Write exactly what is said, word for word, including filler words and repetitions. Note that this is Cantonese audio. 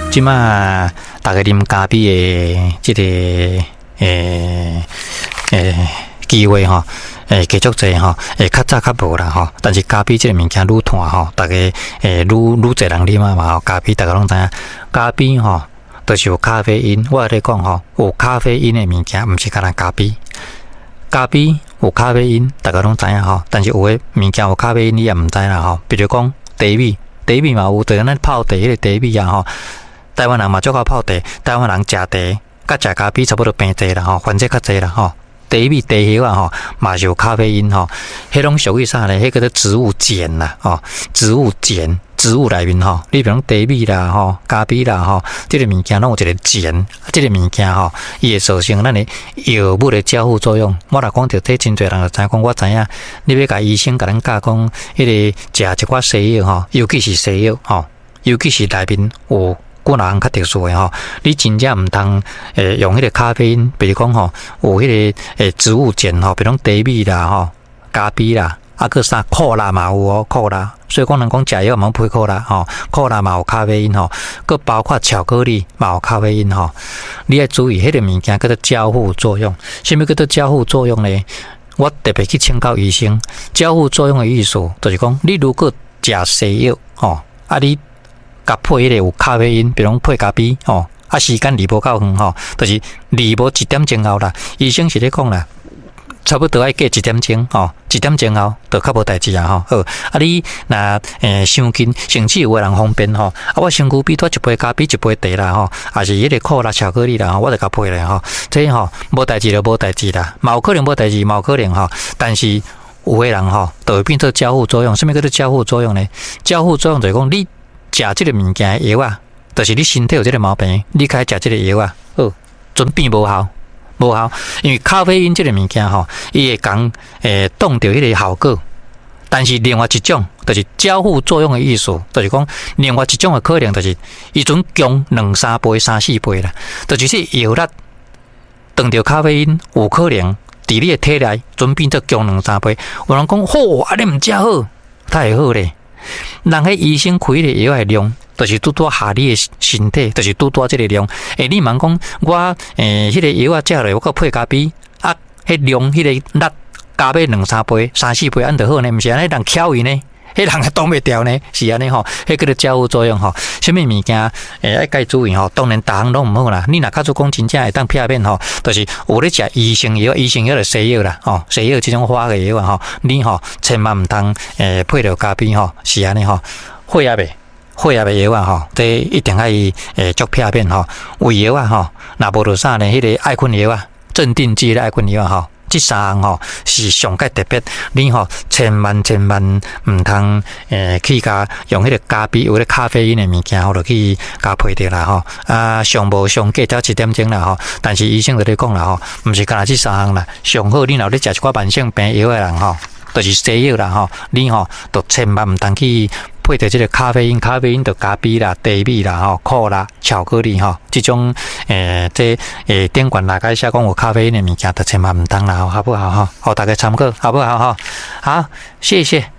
即马大家啉咖啡的即、這个诶诶机会吼，诶继续侪吼，诶较早较无啦吼。但是咖啡即个物件愈传吼，大家诶愈愈侪人啉啊嘛吼。咖啡大家拢知影，咖啡吼都、就是有咖啡因。我咧讲吼，有咖啡因的物件，毋是干那咖啡。咖啡有咖啡因，大家拢知影吼。但是有诶物件有咖啡因，你也毋知啦吼。比如讲茶米，茶米嘛有，就咱泡茶迄个茶米啊吼。台湾人嘛足够泡茶，台湾人食茶甲食咖啡差不多平济啦吼，反正较济啦吼。茶米茶叶啊吼，嘛是有咖啡因吼，迄种属于啥咧？迄个叫植物碱啦吼，植物碱，植物内面吼，你比如茶米啦吼，咖啡啦吼，即、這个物件拢有一个碱，即、這個物件吼，伊会造成咱的药物的交互作用。我若讲到这，真侪人就知影讲，我知影，你要甲医生甲咱教讲，迄个食一寡西药吼，尤其是西药吼，尤其是内面有。我若较特殊的吼，你真正毋通诶用迄个咖啡因，比如讲吼有迄个诶植物碱吼，比如讲茶米啦吼、咖啡啦，啊个啥苦辣嘛有哦，苦辣。所以讲人讲食药嘛配苦辣吼，苦辣嘛有咖啡因吼，佮包括巧克力嘛有咖啡因吼。你要注意迄个物件叫做交互作用。什么叫做交互作用呢？我特别去请教医生，交互作用的意思就是讲，你如果食西药吼，啊你。甲配迄个有咖啡因，比如讲配咖啡吼，啊时间离无够远吼，就是离无一点钟后啦。医生是咧讲啦，差不多爱过一点钟吼，一点钟后就较无代志啊吼。好，啊你若诶伤紧，甚至有个人方便吼，啊我身躯边多一杯咖啡一杯茶啦吼，也是迄个苦辣巧克力啦吼，我就甲配咧吼。这吼无代志就无代志啦，嘛有可能无代志，嘛有可能吼，但是有个人吼，就会变做交互作用。什么叫做交互作用呢？交互作用就是讲你。食即个物件药啊，就是你身体有即个毛病，你开食即个药啊，好，准变无效，无效，因为咖啡因即个物件吼，伊会讲诶挡掉迄个效果，但是另外一种就是交互作用的意思，就是讲另外一种的可能就是伊准强两三倍、三四倍啦，就是说药力挡掉咖啡因有可能伫你的体内准变做强两三倍。有人讲好，啊你毋食好，太好咧。人迄医生开的药的量，就是拄拄下你的身体，就是拄拄这个量。诶，你问讲我诶，迄、那个药啊，食落我搁配咖啡啊，迄量迄个力加倍两三倍、三四倍，安就好呢？毋是安尼人巧伊呢？迄人还挡袂掉呢？是安尼吼？迄叫做交互作用吼。什么物件诶爱该注意吼？当然，逐项拢毋好啦。你若假如讲真正会当骗骗吼，就是有咧食医生药，医生药就西药啦，吼，西药即种花嘅药啊吼，你吼千万毋通诶配着咖啡吼，是安尼吼，血压袂。血压的药啊吼，这一定爱诶足骗骗吼。胃药啊吼，若无就啥呢？迄、那个爱困药啊，镇定剂的爱困药啊吼。这三项吼是上界特别，你吼千万千万唔通诶去甲用迄个咖啡有咧咖啡因的物件，或者去甲配着啦吼。啊，上无上计才一点钟啦吼。但是医生就咧讲啦吼，毋是干那这三项啦，上好你若咧食一寡慢性病药的人吼，就是西药啦吼，你吼都千万唔通去。配着这个咖啡因，咖啡因就咖啡啦、茶米啦、吼苦啦、巧克力吼，这种诶，这诶电管大概写讲有咖啡因的物件，就千万唔当啦，好不好哈？好，大家参考，好不好哈？好，谢谢。